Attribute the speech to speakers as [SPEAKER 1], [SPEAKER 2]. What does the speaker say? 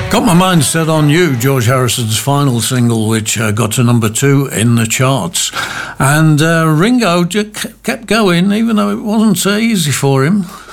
[SPEAKER 1] Got My Mind Set on You, George Harrison's final single, which got to number 2 in the charts. And Ringo just kept going, even though it wasn't so easy for him.